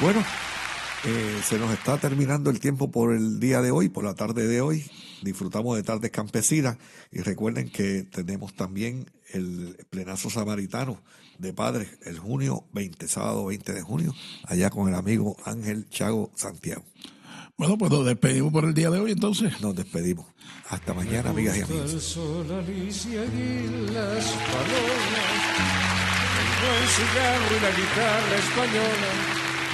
Bueno, se nos está terminando el tiempo por el día de hoy, por la tarde de hoy. Disfrutamos de tardes campesinas y recuerden que tenemos también el plenazo samaritano de padres el sábado 20 de junio, allá con el amigo Ángel Chago Santiago. Bueno, pues nos despedimos por el día de hoy entonces. Nos despedimos. Hasta mañana, amigas y amigos. El sol, Alicia y las palomas, el buen cigarro y la guitarra española.